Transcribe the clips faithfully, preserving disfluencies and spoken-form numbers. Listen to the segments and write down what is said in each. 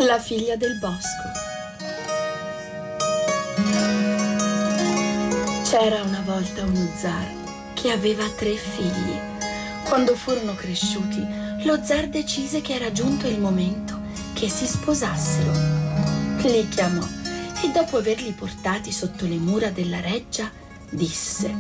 La figlia del bosco. C'era una volta uno zar che aveva tre figli. Quando furono cresciuti, lo zar decise che era giunto il momento che si sposassero. Li chiamò e dopo averli portati sotto le mura della reggia, disse: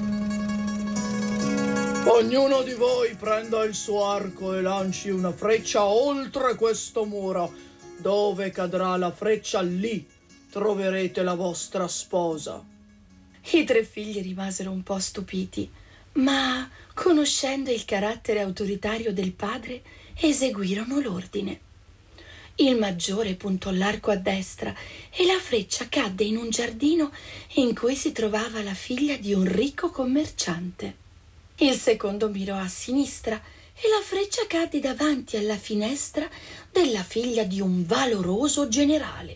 ognuno di voi prenda il suo arco e lanci una freccia oltre questo muro. Dove cadrà la freccia, lì troverete la vostra sposa. I tre figli rimasero un po' stupiti, ma, conoscendo il carattere autoritario del padre, eseguirono l'ordine. Il maggiore puntò l'arco a destra e la freccia cadde in un giardino in cui si trovava la figlia di un ricco commerciante. Il secondo mirò a sinistra e la freccia cadde davanti alla finestra della figlia di un valoroso generale.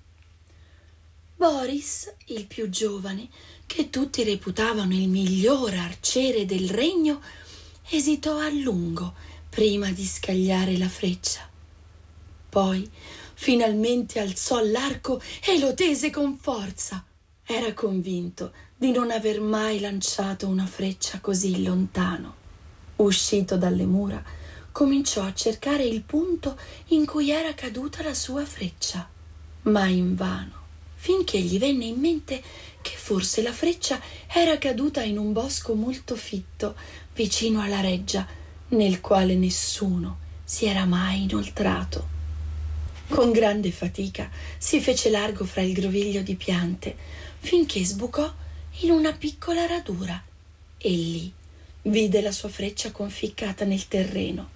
Boris, il più giovane, che tutti reputavano il miglior arciere del regno, esitò a lungo prima di scagliare la freccia. Poi finalmente alzò l'arco e lo tese con forza. Era convinto di non aver mai lanciato una freccia così lontano. Uscito dalle mura, cominciò a cercare il punto in cui era caduta la sua freccia, ma invano, finché gli venne in mente che forse la freccia era caduta in un bosco molto fitto vicino alla reggia, nel quale nessuno si era mai inoltrato. Con grande fatica si fece largo fra il groviglio di piante, finché sbucò in una piccola radura e lì vide la sua freccia conficcata nel terreno.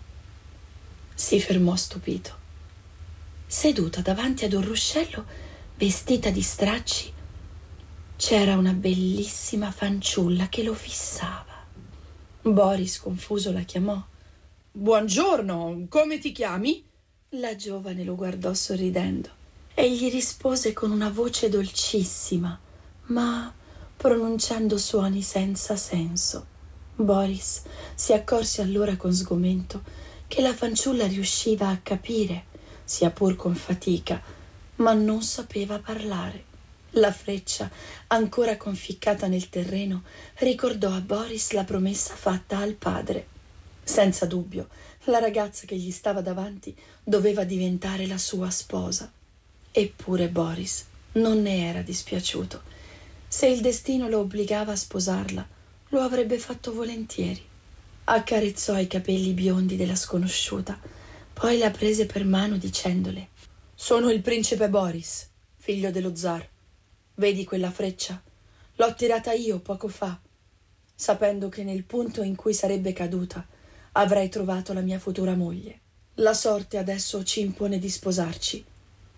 Si fermò stupito. Seduta davanti ad un ruscello, vestita di stracci, c'era una bellissima fanciulla che lo fissava. Boris, confuso, la chiamò. Buongiorno, come ti chiami? La giovane lo guardò sorridendo e gli rispose con una voce dolcissima, ma pronunciando suoni senza senso. Boris si accorse allora con sgomento che la fanciulla riusciva a capire, sia pur con fatica, ma non sapeva parlare. La freccia, ancora conficcata nel terreno, ricordò a Boris la promessa fatta al padre. Senza dubbio, la ragazza che gli stava davanti doveva diventare la sua sposa. Eppure Boris non ne era dispiaciuto. Se il destino lo obbligava a sposarla, lo avrebbe fatto volentieri. Accarezzò i capelli biondi della sconosciuta, poi la prese per mano dicendole: sono il principe Boris, figlio dello zar. Vedi quella freccia? L'ho tirata io poco fa, sapendo che nel punto in cui sarebbe caduta avrei trovato la mia futura moglie. La sorte adesso ci impone di sposarci,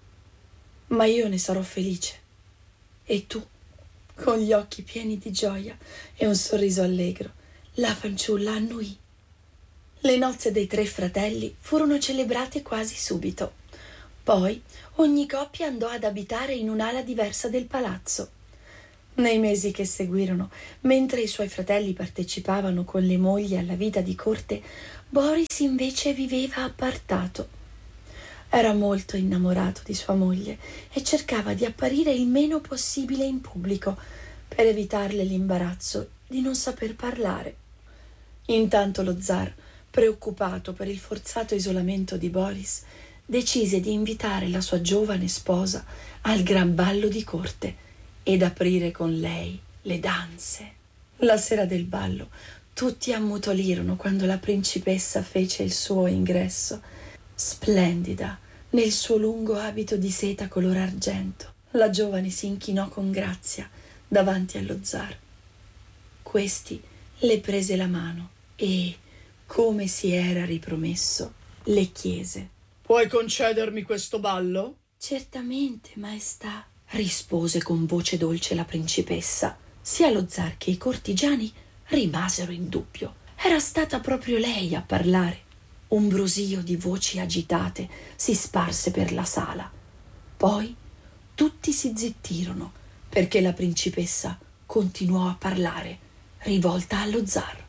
ma io ne sarò felice. E tu? Con gli occhi pieni di gioia e un sorriso allegro, la fanciulla annuì. Le nozze dei tre fratelli furono celebrate quasi subito. Poi ogni coppia andò ad abitare in un'ala diversa del palazzo. Nei mesi che seguirono, mentre i suoi fratelli partecipavano con le mogli alla vita di corte, Boris invece viveva appartato. Era molto innamorato di sua moglie e cercava di apparire il meno possibile in pubblico per evitarle l'imbarazzo di non saper parlare. Intanto lo zar, preoccupato per il forzato isolamento di Boris, decise di invitare la sua giovane sposa al gran ballo di corte ed aprire con lei le danze. La sera del ballo tutti ammutolirono quando la principessa fece il suo ingresso. Splendida, nel suo lungo abito di seta color argento, la giovane si inchinò con grazia davanti allo zar. Questi le prese la mano e, come si era ripromesso, le chiese: puoi concedermi questo ballo? Certamente, maestà, rispose con voce dolce la principessa. Sia lo zar che i cortigiani rimasero in dubbio. Era stata proprio lei a parlare. Un brusio di voci agitate si sparse per la sala. Poi tutti si zittirono perché la principessa continuò a parlare, rivolta allo zar.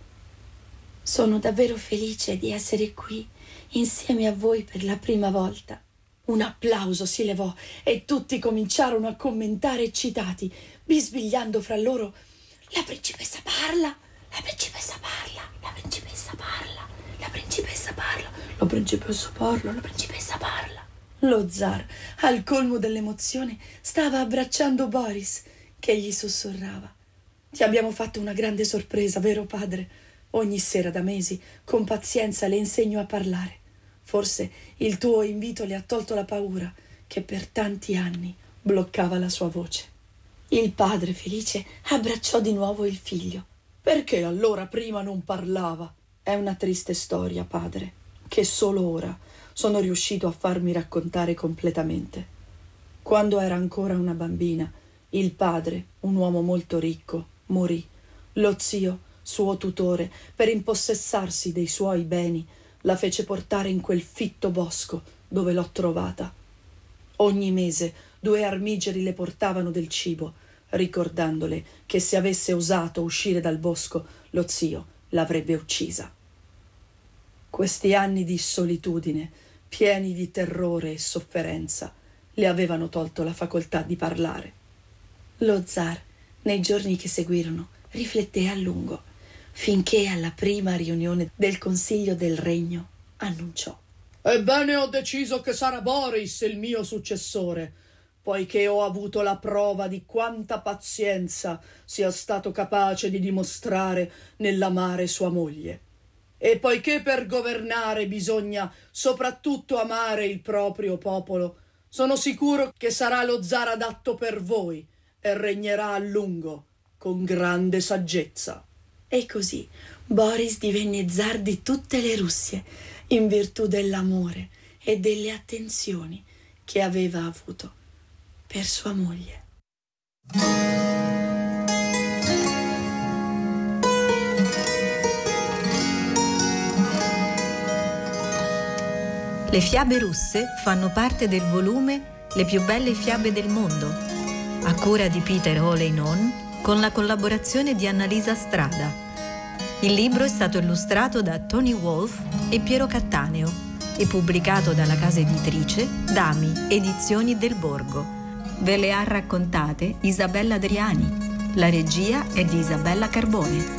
Sono davvero felice di essere qui insieme a voi per la prima volta. Un applauso si levò e tutti cominciarono a commentare eccitati, bisbigliando fra loro: «La principessa parla! La principessa parla! La principessa parla! La principessa parla! La principessa parla! La principessa parla!» Lo zar, al colmo dell'emozione, stava abbracciando Boris, che gli sussurrava: «Ti abbiamo fatto una grande sorpresa, vero padre? Ogni sera da mesi, con pazienza, le insegno a parlare. Forse il tuo invito le ha tolto la paura che per tanti anni bloccava la sua voce». Il padre, felice, abbracciò di nuovo il figlio. «Perché allora prima non parlava?» «È una triste storia, padre, che solo ora sono riuscito a farmi raccontare completamente. Quando era ancora una bambina, il padre, un uomo molto ricco, morì. Lo zio, suo tutore, per impossessarsi dei suoi beni, la fece portare in quel fitto bosco dove l'ho trovata. Ogni mese due armigeri le portavano del cibo, ricordandole che se avesse osato uscire dal bosco, lo zio l'avrebbe uccisa. Questi anni di solitudine, pieni di terrore e sofferenza, le avevano tolto la facoltà di parlare». Lo zar, nei giorni che seguirono, rifletté a lungo, finché alla prima riunione del Consiglio del Regno annunciò: «Ebbene, ho deciso che sarà Boris il mio successore, poiché ho avuto la prova di quanta pazienza sia stato capace di dimostrare nell'amare sua moglie. E poiché per governare bisogna soprattutto amare il proprio popolo, sono sicuro che sarà lo zar adatto per voi e regnerà a lungo con grande saggezza». E così Boris divenne zar di tutte le Russie, in virtù dell'amore e delle attenzioni che aveva avuto per sua moglie. Le fiabe russe fanno parte del volume Le più belle fiabe del mondo, a cura di Peter Oleynon, con la collaborazione di Annalisa Strada. Il libro è stato illustrato da Tony Wolff e Piero Cattaneo e pubblicato dalla casa editrice Dami Edizioni del Borgo. Ve le ha raccontate Isabella Adriani. La regia è di Isabella Carbone.